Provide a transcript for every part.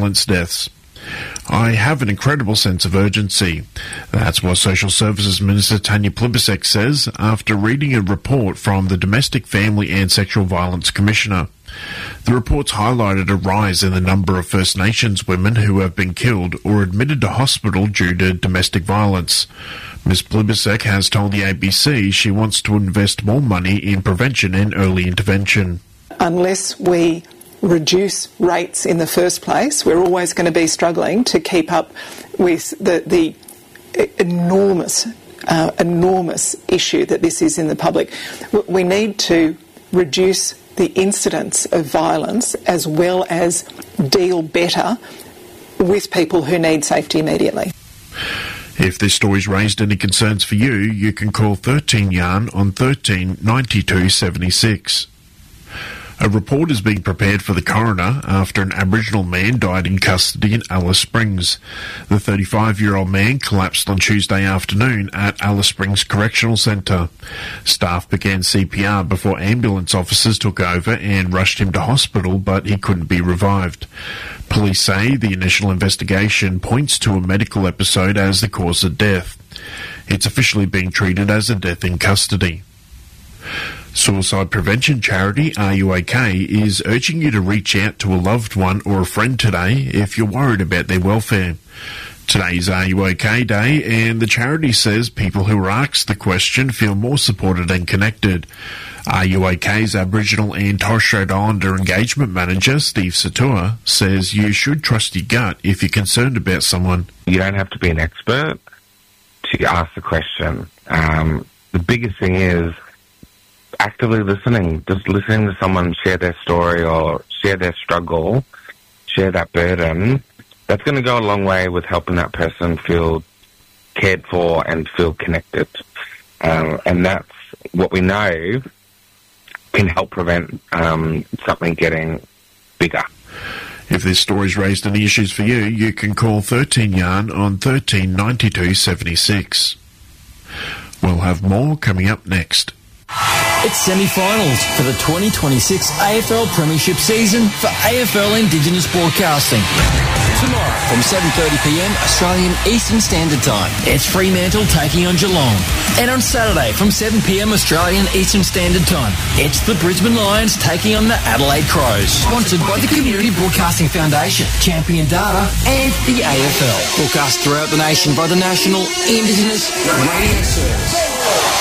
violence deaths. I have an incredible sense of urgency. That's what Social Services Minister Tanya Plibersek says after reading a report from the Domestic, Family and Sexual Violence Commissioner. The report's highlighted a rise in the number of First Nations women who have been killed or admitted to hospital due to domestic violence. Ms. Plibersek has told the ABC she wants to invest more money in prevention and early intervention. Unless we reduce rates in the first place, we're always going to be struggling to keep up with the enormous issue that this is in the public. We need to reduce the incidence of violence as well as deal better with people who need safety immediately. If this story's raised any concerns for you, you can call 13 Yarn on 13 92 76. A report is being prepared for the coroner after an Aboriginal man died in custody in Alice Springs. The 35-year-old man collapsed on Tuesday afternoon at Alice Springs Correctional Centre. Staff began CPR before ambulance officers took over and rushed him to hospital, but he couldn't be revived. Police say the initial investigation points to a medical episode as the cause of death. It's officially being treated as a death in custody. Suicide prevention charity Are You OK is urging you to reach out to a loved one or a friend today if you're worried about their welfare. Today's Are You OK Day, and the charity says people who are asked the question feel more supported and connected. Are You OK's Aboriginal and Torres Strait Islander engagement manager, Steve Satua, says you should trust your gut if you're concerned about someone. You don't have to be an expert to ask the question. The biggest thing is actively listening, just listening to someone share their story or share their struggle, share that burden. That's going to go a long way with helping that person feel cared for and feel connected. And that's what we know can help prevent something getting bigger. If this story's raised any issues for you, you can call 13 Yarn on 13 92 76. We'll have more coming up next. It's semi-finals for the 2026 AFL Premiership season for AFL Indigenous Broadcasting. Tomorrow from 7:30pm Australian Eastern Standard Time, it's Fremantle taking on Geelong. And on Saturday from 7pm Australian Eastern Standard Time, it's the Brisbane Lions taking on the Adelaide Crows. Sponsored by the Community Broadcasting Foundation, Champion Data and the AFL. Broadcast throughout the nation by the National Indigenous Radio Service.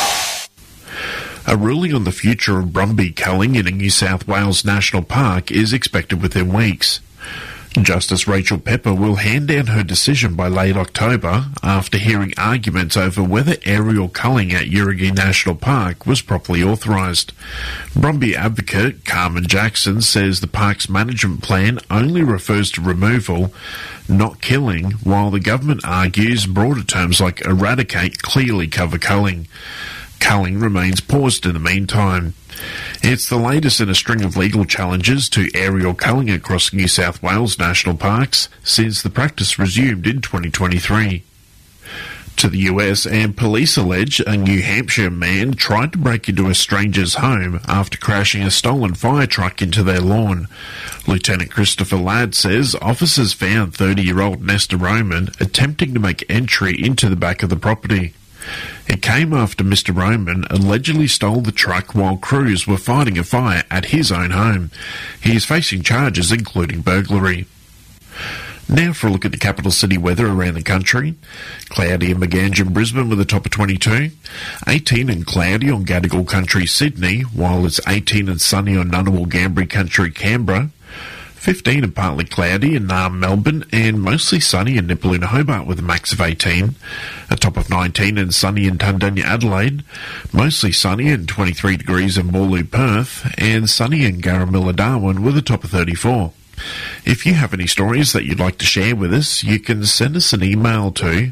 A ruling on the future of Brumby culling in a New South Wales national park is expected within weeks. Justice Rachel Pepper will hand down her decision by late October after hearing arguments over whether aerial culling at Yurigi National Park was properly authorised. Brumby advocate Carmen Jackson says the park's management plan only refers to removal, not killing, while the government argues broader terms like eradicate clearly cover culling. Culling remains paused in the meantime. It's the latest in a string of legal challenges to aerial culling across New South Wales national parks since the practice resumed in 2023. To the US, and police allege a New Hampshire man tried to break into a stranger's home after crashing a stolen fire truck into their lawn. Lieutenant Christopher Ladd says officers found 30-year-old Nesta Roman attempting to make entry into the back of the property. It came after Mr. Roman allegedly stole the truck while crews were fighting a fire at his own home. He is facing charges including burglary. Now for a look at the capital city weather around the country. Cloudy and Maganjan, Brisbane with a top of 22. 18 and cloudy on Gadigal Country, Sydney, while it's 18 and sunny on Ngunnawal, Ngambri Country, Canberra. 15 and partly cloudy in Naarm, Melbourne, and mostly sunny in Nipaluna, Hobart with a max of 18. A top of 19 and sunny in Tundunya, Adelaide. Mostly sunny and 23 degrees in Boorloo, Perth, and sunny in Garamilla, Darwin with a top of 34. If you have any stories that you'd like to share with us, you can send us an email to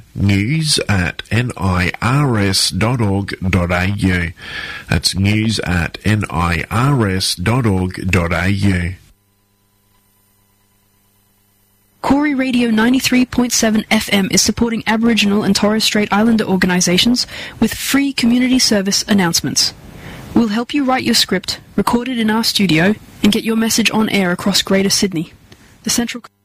news@nirs.org.au. That's news@nirs.org.au. Corey Radio 93.7 FM is supporting Aboriginal and Torres Strait Islander organisations with free community service announcements. We'll help you write your script, record it in our studio, and get your message on air across Greater Sydney. The Central